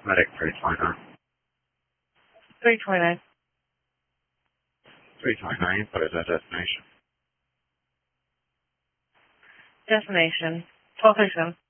Medic 329. 329. 329, what is that destination? Destination. 1237.